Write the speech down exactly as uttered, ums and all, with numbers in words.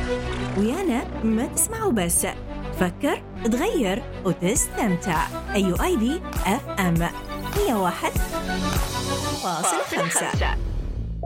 ويانا ما تسمعوا بس، تفكر، تغير وتستمتع. أيو آي دي إف إم مية وواحد فاصلة خمسة.